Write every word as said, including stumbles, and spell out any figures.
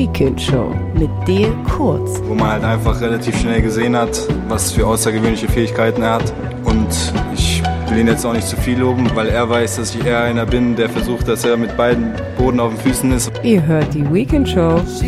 Weekend Show mit dir Kurz. Wo man halt einfach relativ schnell gesehen hat, was für außergewöhnliche Fähigkeiten er hat. Und ich will ihn jetzt auch nicht zu viel loben, weil er weiß, dass ich eher einer bin, der versucht, dass er mit beiden Boden auf den Füßen ist. Ihr hört die Weekend Show